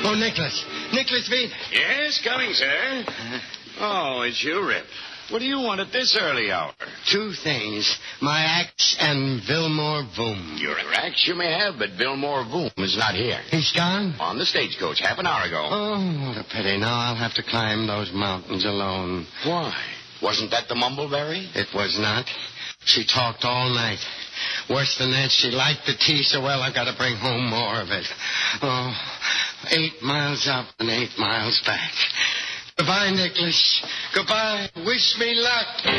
Oh, Nicholas. Nicholas Veen. Yes, coming, sir. Oh, it's you, Rip. What do you want at this early hour? Two things. My axe and Vilmore Voom. Your axe you may have, but Vilmore Voom is not here. He's gone? On the stagecoach, half an hour ago. Oh, what a pity. Now I'll have to climb those mountains alone. Why? Wasn't that the Mumbleberry? It was not. She talked all night. Worse than that, she liked the tea so well I've got to bring home more of it. Oh, 8 miles up and 8 miles back. Goodbye, Nicholas. Goodbye. Wish me luck.